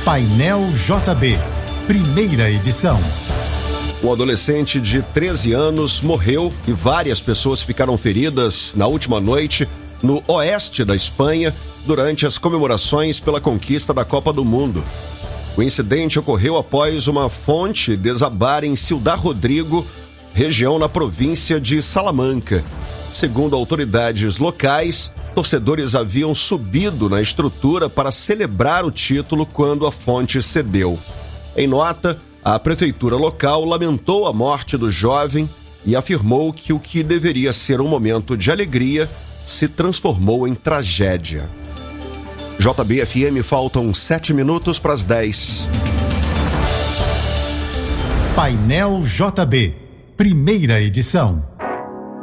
Painel JB, primeira edição. Um adolescente de 13 anos morreu e várias pessoas ficaram feridas na última noite no oeste da Espanha durante as comemorações pela conquista da Copa do Mundo. O incidente ocorreu após uma fonte desabar em Ciudad Rodrigo, região na província de Salamanca. Segundo autoridades locais, torcedores haviam subido na estrutura para celebrar o título quando a fonte cedeu. Em nota, a prefeitura local lamentou a morte do jovem e afirmou que o que deveria ser um momento de alegria se transformou em tragédia. JB-FM, faltam 7 minutos para as 10. Painel JB, primeira edição.